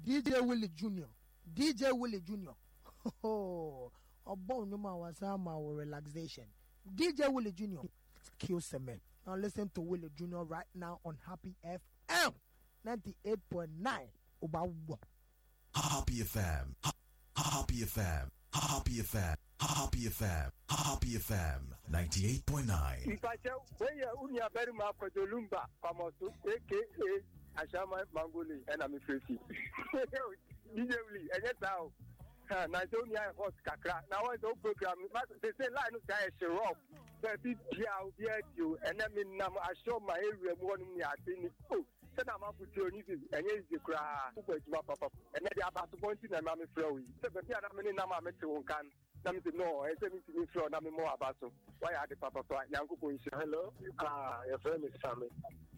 DJ Willie Jr. DJ Willie Jr. Oh, about no man was our relaxation. DJ Willie Jr. Kills a man. Now listen to Willie Jr. right now on Happy FM 98.9. Happy FM. Happy FM. Happy FM. Happy FM. Happy FM 98.9. If I tell where you are very much for the Lumba, Pamoto, aka Ashama Mangoli, and I'm afraid. Immediately, and that's how. Nigeria hot kakra. Now I don't program. They say line of guys show up. But be you, and I mean, I show my area one year. Oh, then I'm up with your needs, and yes, the cry. And then they are about to point in and I'm flowing. So, but yeah, I'm in Nama Metro can. No, I said to me, Flo, I'm more about so. Why are the papa? Hello, your friend is family.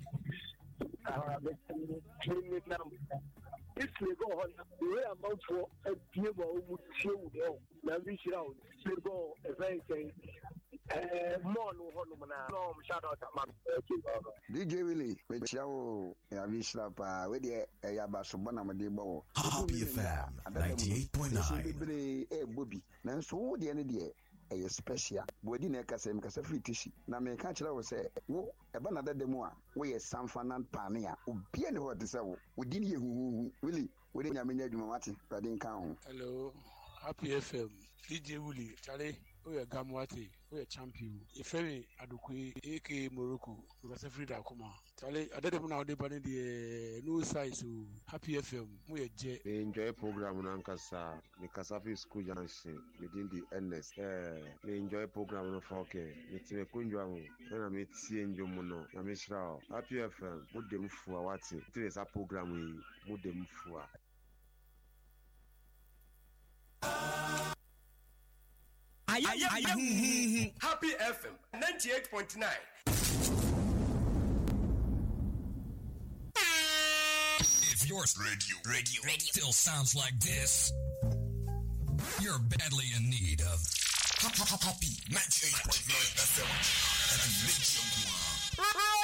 If we go on, the way I'm out for a few more show, now we should out. We go a very thing. More no, shout out to man. DJ Willie, which you have Vishlapa, with the Ayabasubana Madibo. Happy FM 98.9. A booby. Now, so the end of the day. A special. Body neck as a free tissue. Now, may catch I say, oh, a banana demoa, we are San Fernand Pania, who be any what to say. We didn't you, Willie, we didn't have many Mati, but didn't count. Hello, Happy FM, DJ Willie, Charlie. We are Gamwati, we are champion. If any Adukwe, AK Morocco, we are Frida Kuma. Charlie, I don't know the new size of Happy FM. We are J. They enjoy program on Ankasa, the Kasafi School Junction, within the NS. They enjoy program on 4K. It's a Kunjamu, and I meet seeing Jomono, Namishra. Happy FM, put them for what's it. It is a program we put them for. Happy FM 98.9. If your radio still sounds like this, you're badly in need of Happy 98.9 FM.